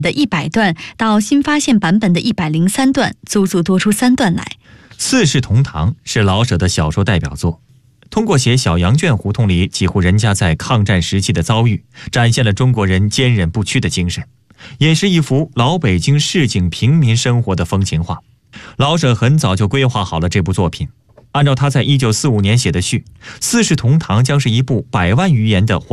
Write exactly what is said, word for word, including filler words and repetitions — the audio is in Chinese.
的一百段到新发现版本的一百零三段，足足多出三段来。《 四世同堂》是老舍的小说代表作，通过写小羊圈胡同里几户人家在抗战时期的遭遇，展现了中国人坚韧不屈的精神，也是一幅老北京市井平民生活的风情画。老舍很早就规划好了这部作品，按照他在一九四五年写的序，《四世同堂》将是一部百万余言的